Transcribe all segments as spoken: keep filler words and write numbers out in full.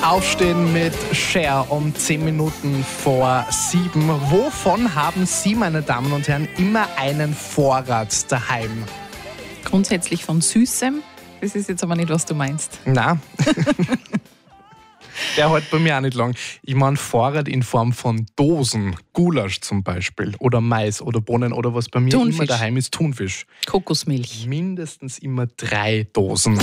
Aufstehen mit Cher um zehn Minuten vor sieben. Wovon haben Sie, meine Damen und Herren, immer einen Vorrat daheim? Grundsätzlich von Süßem. Das ist jetzt aber nicht, was du meinst. Na. Der hält bei mir auch nicht lang. Ich meine Vorrat in Form von Dosen, Gulasch zum Beispiel oder Mais oder Bohnen oder was bei mir Thunfisch. immer daheim ist, Thunfisch. Kokosmilch. Mindestens immer drei Dosen.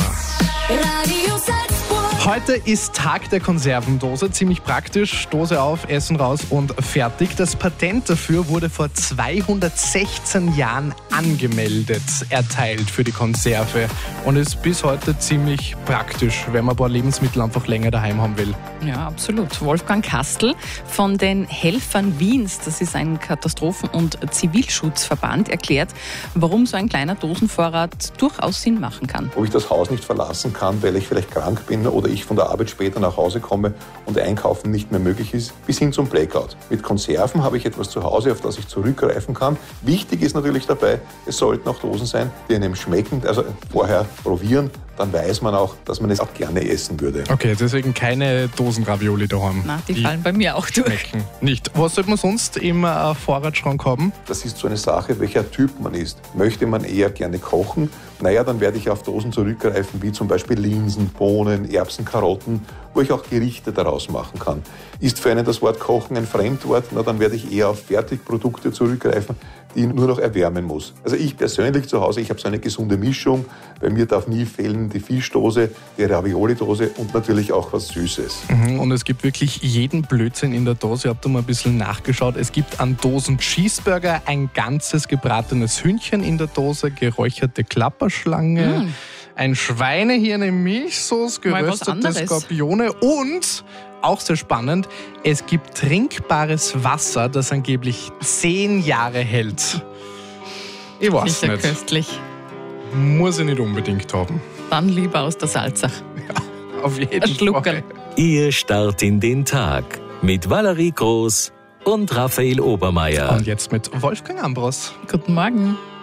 Radio Salzburg. Heute ist Tag der Konservendose, ziemlich praktisch. Dose auf, Essen raus und fertig. Das Patent dafür wurde vor zweihundertsechzehn Jahren angemeldet, erteilt für die Konserve und ist bis heute ziemlich praktisch, wenn man ein paar Lebensmittel einfach länger daheim haben will. Ja, absolut. Wolfgang Kastl von den Helfern Wiens, das ist ein Katastrophen- und Zivilschutzverband, erklärt, warum so ein kleiner Dosenvorrat durchaus Sinn machen kann. Ob ich das Haus nicht verlassen kann, weil ich vielleicht krank bin oder ich von der Arbeit später nach Hause komme und Einkaufen nicht mehr möglich ist, bis hin zum Blackout. Mit Konserven habe ich etwas zu Hause, auf das ich zurückgreifen kann. Wichtig ist natürlich dabei, es sollten auch Dosen sein, die einem schmecken, also vorher probieren, dann weiß man auch, dass man es auch gerne essen würde. Okay, deswegen keine Dosenravioli daheim. Na, die, die fallen bei mir auch durch. Schmecken nicht. Was sollte man sonst im äh, Vorratsschrank haben? Das ist so eine Sache, welcher Typ man ist. Möchte man eher gerne kochen? Naja, dann werde ich auf Dosen zurückgreifen, wie zum Beispiel Linsen, Bohnen, Erbsen, Karotten, wo ich auch Gerichte daraus machen kann. Ist für einen das Wort Kochen ein Fremdwort? Na, dann werde ich eher auf Fertigprodukte zurückgreifen, die ich nur noch erwärmen muss. Also ich persönlich zu Hause, ich habe so eine gesunde Mischung. Bei mir darf nie fehlen die Fischdose, die Ravioli-Dose und natürlich auch was Süßes. Mhm, und es gibt wirklich jeden Blödsinn in der Dose. Ich habe da mal ein bisschen nachgeschaut. Es gibt an Dosen Cheeseburger, ein ganzes gebratenes Hühnchen in der Dose, geräucherte Klapperschlange, mm. ein Schweinehirn in Milchsauce, geröstete Skorpione und, auch sehr spannend, es gibt trinkbares Wasser, das angeblich zehn Jahre hält. Ich weiß Sicher nicht. köstlich. Muss ich nicht unbedingt haben. Dann lieber aus der Salzach. Ja, auf jeden Ein Schluckerl. Fall. Ihr Start in den Tag mit Valerie Groß und Raphael Obermeier. Und jetzt mit Wolfgang Ambros. Guten Morgen.